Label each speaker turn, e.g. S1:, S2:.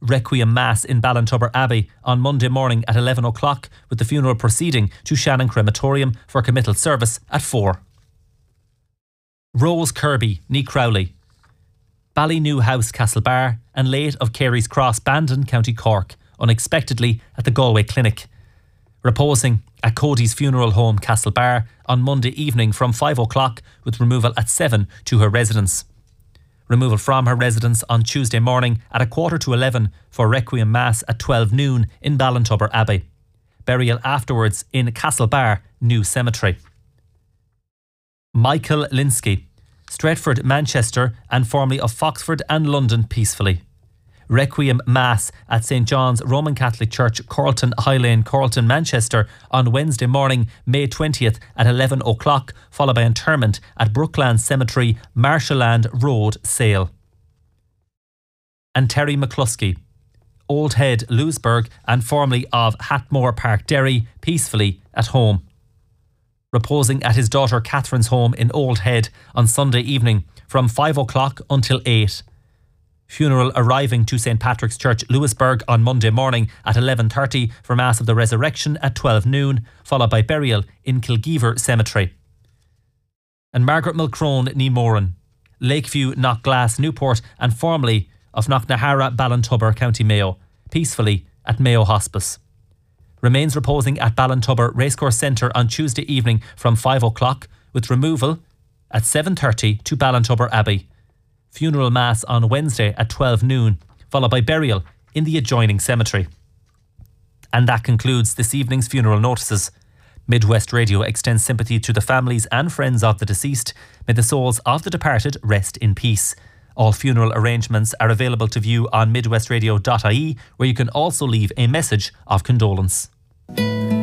S1: Requiem Mass in Ballintubber Abbey on Monday morning at 11 o'clock, with the funeral proceeding to Shannon Crematorium for committal service at 4. Rose Kirby, Nee Crowley. Ballynew House, Castlebar, and late of Carey's Cross, Bandon, County Cork, unexpectedly at the Galway Clinic. Reposing at Cody's Funeral Home, Castlebar, on Monday evening from 5 o'clock, with removal at 7 to her residence. Removal from her residence on Tuesday morning at 11:15 for Requiem Mass at 12 noon in Ballintubber Abbey. Burial afterwards in Castlebar New Cemetery. Michael Linsky, Stretford, Manchester, and formerly of Foxford and London, peacefully. Requiem Mass at St John's Roman Catholic Church, Corlton High Lane, Corlton, Manchester, on Wednesday morning, May 20th at 11 o'clock, followed by interment at Brookland Cemetery, Marshallland Road, Sale. And Terry McCluskey, Old Head, Lewisburg, and formerly of Hatmore Park, Derry, peacefully at home. Reposing at his daughter Catherine's home in Old Head on Sunday evening from 5 o'clock until 8. Funeral arriving to St Patrick's Church, Lewisburg, on Monday morning at 11:30 for Mass of the Resurrection at 12 noon, followed by burial in Kilgeever Cemetery. And Margaret Mulcrone, Nee Moran, Lakeview, Knockglass, Newport, and formerly of Knocknahara, Ballintubber, County Mayo, peacefully at Mayo Hospice. Remains reposing at Ballintubber Racecourse Centre on Tuesday evening from 5 o'clock, with removal at 7:30 to Ballintubber Abbey. Funeral Mass on Wednesday at 12 noon, followed by burial in the adjoining cemetery. And that concludes this evening's funeral notices. Midwest Radio extends sympathy to the families and friends of the deceased. May the souls of the departed rest in peace. All funeral arrangements are available to view on midwestradio.ie, where you can also leave a message of condolence.